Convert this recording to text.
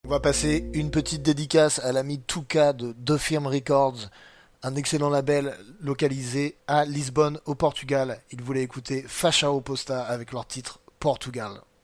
On va passer une petite dédicace à l'ami Touka de Deux Firmes Records, un excellent label localisé à Lisbonne au Portugal. Il voulait écouter Fachao Posta avec leur titre Portugal.